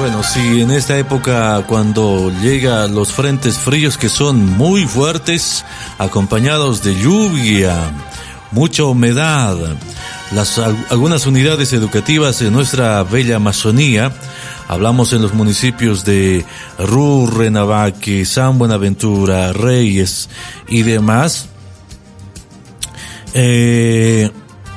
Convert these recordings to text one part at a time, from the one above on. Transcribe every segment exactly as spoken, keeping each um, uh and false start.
Bueno, sí, en esta época cuando llegan los frentes fríos que son muy fuertes, acompañados de lluvia, mucha humedad, las, algunas unidades educativas de nuestra bella Amazonía, hablamos en los municipios de Rurrenabaque, San Buenaventura, Reyes y demás, eh,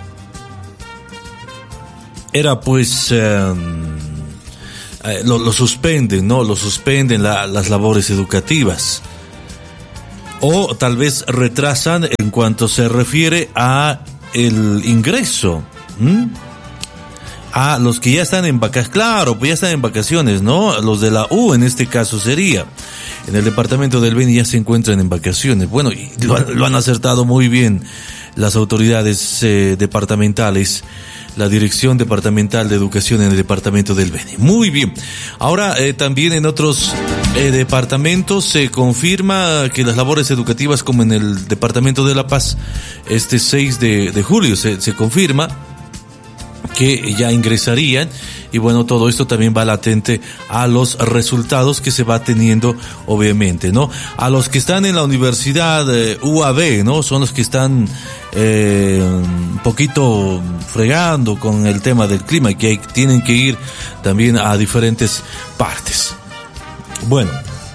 era pues... Eh, Eh, lo, lo suspenden, ¿no? Lo suspenden la, las labores educativas. O tal vez retrasan en cuanto se refiere a el ingreso. ¿Mm? A los que ya están en vacaciones, claro, pues ya están en vacaciones, ¿no? Los de la U en este caso sería. En el departamento del Beni ya se encuentran en vacaciones. Bueno, y lo, lo han acertado muy bien las autoridades eh, departamentales. La Dirección Departamental de Educación en el Departamento del Beni. Muy bien. Ahora, eh, también en otros eh, departamentos se confirma que las labores educativas, como en el Departamento de La Paz, este seis de, de julio se, se confirma que ya ingresarían, y bueno, todo esto también va latente a los resultados que se va teniendo, obviamente, ¿no? A los que están en la Universidad eh, U A B, ¿no? Son los que están eh, un poquito fregando con el tema del clima y que hay, tienen que ir también a diferentes partes. Bueno,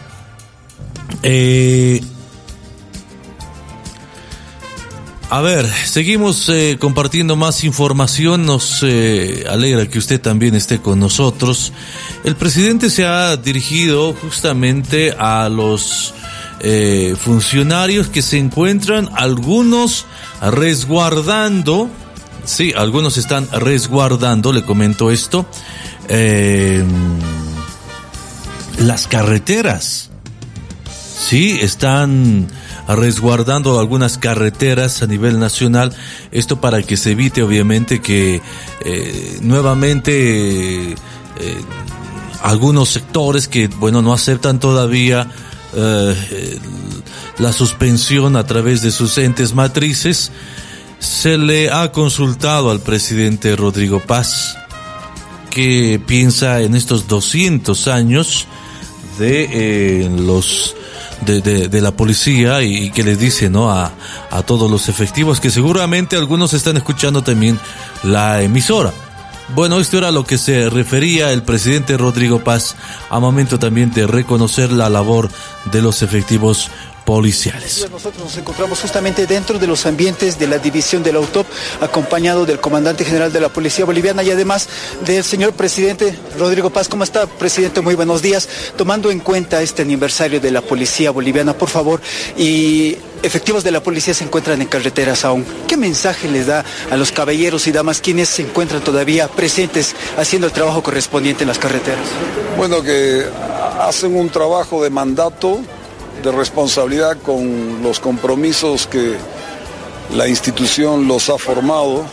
eh... A ver, seguimos eh, compartiendo más información, nos eh, alegra que usted también esté con nosotros. El presidente se ha dirigido justamente a los eh, funcionarios que se encuentran, algunos resguardando, sí, algunos están resguardando, le comento esto, eh, las carreteras, sí, están resguardando algunas carreteras a nivel nacional, esto para que se evite obviamente que eh, nuevamente eh, algunos sectores que bueno no aceptan todavía eh, la suspensión a través de sus entes matrices. Se le ha consultado al presidente Rodrigo Paz que piensa en estos doscientos años de eh, los De, de, de la policía y, y que les dice, ¿no? A, a todos los efectivos, que seguramente algunos están escuchando también la emisora. Bueno, esto era lo que se refería el presidente Rodrigo Paz a momento también de reconocer la labor de los efectivos policiales. Nosotros nos encontramos justamente dentro de los ambientes de la división de la U T O P, acompañado del comandante general de la Policía Boliviana y además del señor presidente Rodrigo Paz. ¿Cómo está, presidente? Muy buenos días. Tomando en cuenta este aniversario de la Policía Boliviana, por favor, y efectivos de la policía se encuentran en carreteras aún, ¿qué mensaje les da a los caballeros y damas quienes se encuentran todavía presentes haciendo el trabajo correspondiente en las carreteras? Bueno, que hacen un trabajo de mandato, de responsabilidad con los compromisos que la institución los ha formado,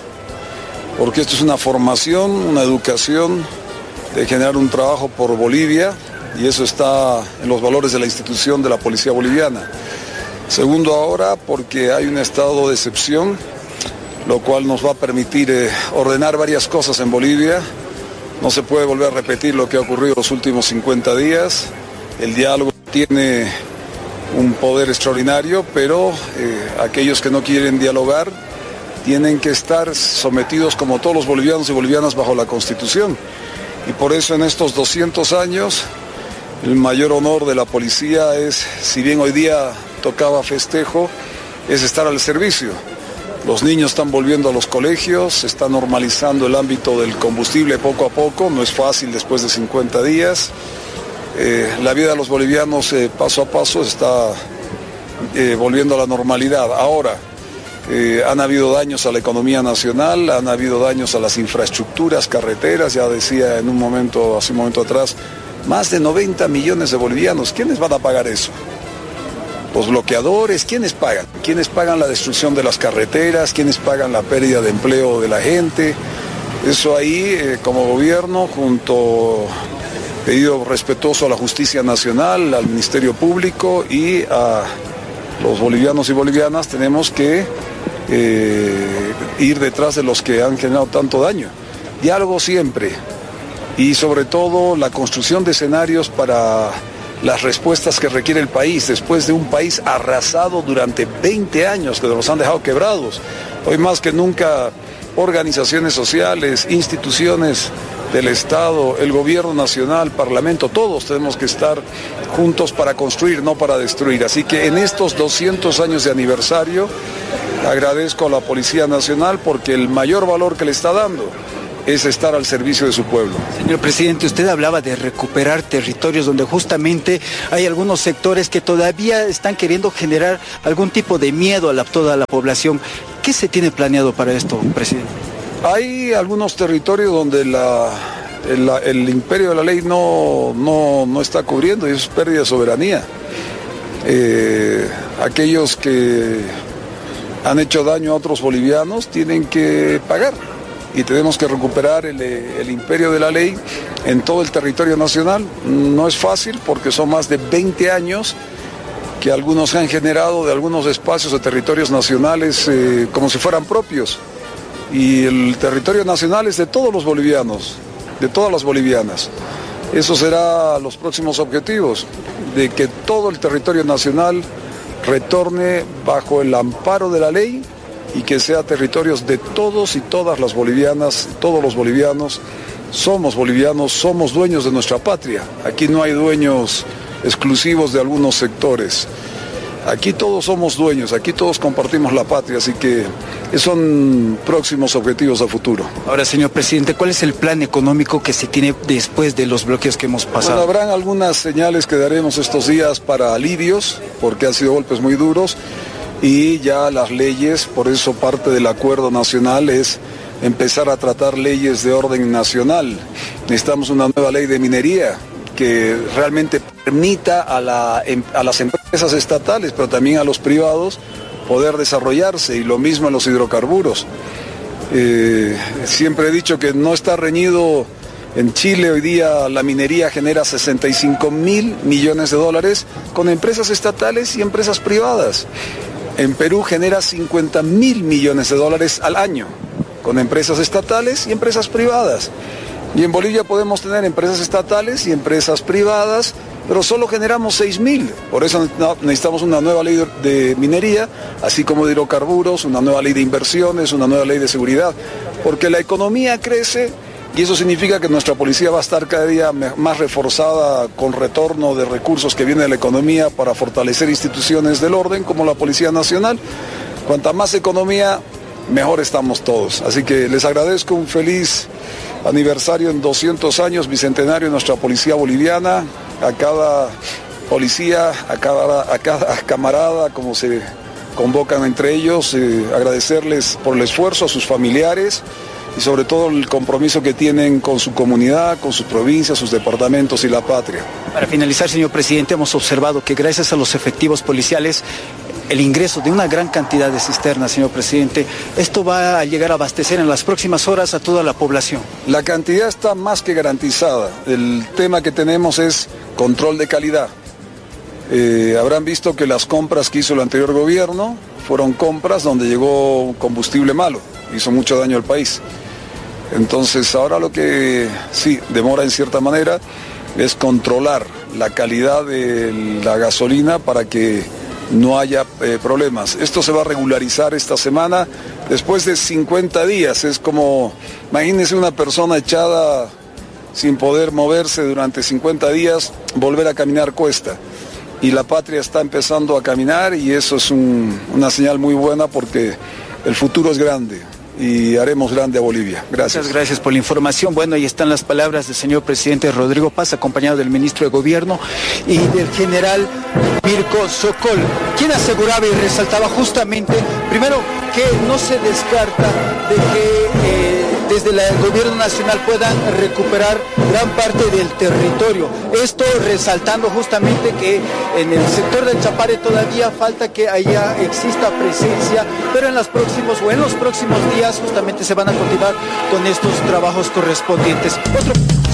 porque esto es una formación, una educación de generar un trabajo por Bolivia, y eso está en los valores de la institución de la Policía Boliviana. Segundo, ahora porque hay un estado de excepción, lo cual nos va a permitir eh, ordenar varias cosas en Bolivia. No se puede volver a repetir lo que ha ocurrido los últimos cincuenta días. El diálogo tiene un poder extraordinario, pero eh, aquellos que no quieren dialogar tienen que estar sometidos como todos los bolivianos y bolivianas bajo la Constitución. Y por eso en estos doscientos años el mayor honor de la policía es, si bien hoy día tocaba festejo, es estar al servicio. Los niños están volviendo a los colegios, se está normalizando el ámbito del combustible poco a poco, no es fácil después de cincuenta días. Eh, la vida de los bolivianos eh, paso a paso está eh, volviendo a la normalidad. Ahora, eh, han habido daños a la economía nacional, han habido daños a las infraestructuras, carreteras, ya decía en un momento, hace un momento atrás, más de noventa millones de bolivianos. ¿Quiénes van a pagar eso? Los bloqueadores, ¿quiénes pagan? ¿Quiénes pagan la destrucción de las carreteras? ¿Quiénes pagan la pérdida de empleo de la gente? Eso ahí, eh, como gobierno, junto... pedido respetuoso a la Justicia Nacional, al Ministerio Público y a los bolivianos y bolivianas, tenemos que eh, ir detrás de los que han generado tanto daño. Diálogo siempre, y sobre todo la construcción de escenarios para las respuestas que requiere el país, después de un país arrasado durante veinte años que nos han dejado quebrados. Hoy más que nunca, organizaciones sociales, instituciones del Estado, el gobierno nacional, parlamento, todos tenemos que estar juntos para construir, no para destruir. Así que en estos doscientos años de aniversario, agradezco a la Policía Nacional porque el mayor valor que le está dando es estar al servicio de su pueblo. Señor presidente, usted hablaba de recuperar territorios donde justamente hay algunos sectores que todavía están queriendo generar algún tipo de miedo a la, toda la población. ¿Qué se tiene planeado para esto, presidente? Hay algunos territorios donde la, el, el imperio de la ley no, no, no está cubriendo y eso es pérdida de soberanía. Eh, aquellos que han hecho daño a otros bolivianos tienen que pagar. Y tenemos que recuperar el, el imperio de la ley en todo el territorio nacional. No es fácil porque son más de veinte años que algunos han generado de algunos espacios de territorios nacionales eh, como si fueran propios. Y el territorio nacional es de todos los bolivianos, de todas las bolivianas. Eso será los próximos objetivos, de que todo el territorio nacional retorne bajo el amparo de la ley y que sea territorios de todos y todas las bolivianas, todos los bolivianos. Somos bolivianos, somos dueños de nuestra patria. Aquí no hay dueños exclusivos de algunos sectores. Aquí todos somos dueños, aquí todos compartimos la patria, así que son próximos objetivos a futuro. Ahora, señor presidente, ¿cuál es el plan económico que se tiene después de los bloqueos que hemos pasado? Bueno, habrán algunas señales que daremos estos días para alivios, porque han sido golpes muy duros. Y ya las leyes, por eso parte del acuerdo nacional es empezar a tratar leyes de orden nacional. Necesitamos una nueva ley de minería que realmente permita a, la, a las empresas estatales, pero también a los privados, poder desarrollarse, y lo mismo en los hidrocarburos. Eh, siempre he dicho que no está reñido. En Chile hoy día la minería genera sesenta y cinco mil millones de dólares con empresas estatales y empresas privadas. En Perú genera cincuenta mil millones de dólares al año, con empresas estatales y empresas privadas. Y en Bolivia podemos tener empresas estatales y empresas privadas, pero solo generamos seis mil. Por eso necesitamos una nueva ley de minería, así como de hidrocarburos, una nueva ley de inversiones, una nueva ley de seguridad. Porque la economía crece y eso significa que nuestra policía va a estar cada día más reforzada con retorno de recursos que viene de la economía para fortalecer instituciones del orden como la Policía Nacional. Cuanta más economía, mejor estamos todos. Así que les agradezco, un feliz aniversario en doscientos años, bicentenario de nuestra policía boliviana, a cada policía, a cada, a cada camarada, como se convocan entre ellos, eh, agradecerles por el esfuerzo, a sus familiares, y sobre todo el compromiso que tienen con su comunidad, con sus provincias, sus departamentos y la patria. Para finalizar, señor presidente, hemos observado que gracias a los efectivos policiales, el ingreso de una gran cantidad de cisternas, señor presidente, esto va a llegar a abastecer en las próximas horas a toda la población. La cantidad está más que garantizada. El tema que tenemos es control de calidad. Eh, habrán visto que las compras que hizo el anterior gobierno fueron compras donde llegó combustible malo, hizo mucho daño al país. Entonces ahora lo que sí demora en cierta manera es controlar la calidad de la gasolina para que no haya eh, problemas. Esto se va a regularizar esta semana después de cincuenta días. Es como, imagínense una persona echada sin poder moverse durante cincuenta días, volver a caminar cuesta. Y la patria está empezando a caminar y eso es un, una señal muy buena porque el futuro es grande y haremos grande a Bolivia. Gracias. Muchas gracias por la información. Bueno, ahí están las palabras del señor presidente Rodrigo Paz, acompañado del ministro de Gobierno y del general Mirko Sokol, quien aseguraba y resaltaba justamente, primero, que no se descarta de que eh, desde la- el gobierno nacional puedan recuperar gran parte del territorio. Esto resaltando justamente que en el sector del Chapare todavía falta que haya exista presencia, pero en los próximos o en los próximos días justamente se van a continuar con estos trabajos correspondientes. Otro...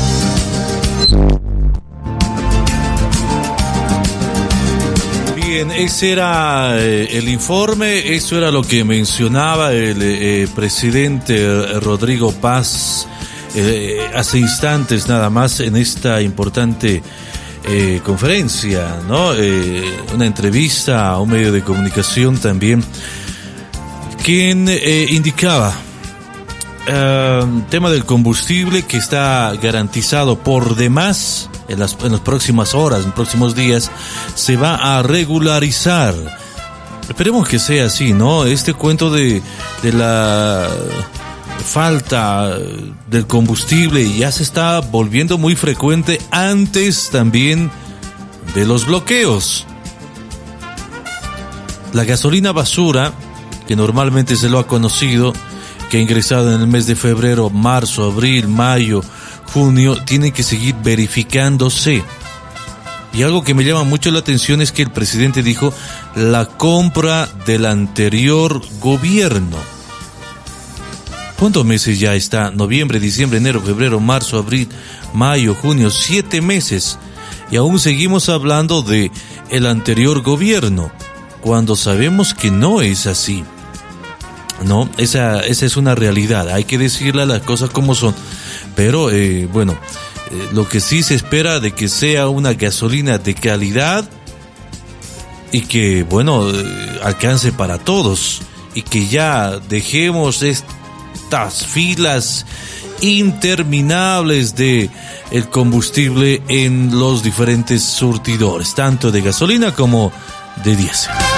Bien, ese era eh, el informe, eso era lo que mencionaba el eh, presidente Rodrigo Paz eh, hace instantes nada más en esta importante eh, conferencia, ¿no? Eh, una entrevista a un medio de comunicación también, quien eh, indicaba Uh, tema del combustible que está garantizado por demás en las, en las próximas horas, en los próximos días, se va a regularizar. Esperemos que sea así, ¿no? Este cuento de, de la falta del combustible ya se está volviendo muy frecuente antes también de los bloqueos. La gasolina basura, que normalmente se lo ha conocido, que ha ingresado en el mes de febrero, marzo, abril, mayo, junio, tiene que seguir verificándose. Y algo que me llama mucho la atención es que el presidente dijo la compra del anterior gobierno. ¿Cuántos meses ya está? Noviembre, diciembre, enero, febrero, marzo, abril, mayo, junio, siete meses. Y aún seguimos hablando de el anterior gobierno, cuando sabemos que no es así. No, esa, esa es una realidad, hay que decirle las cosas como son, pero eh, bueno, eh, lo que sí se espera de que sea una gasolina de calidad y que, bueno, eh, alcance para todos y que ya dejemos estas filas interminables de el combustible en los diferentes surtidores, tanto de gasolina como de diésel.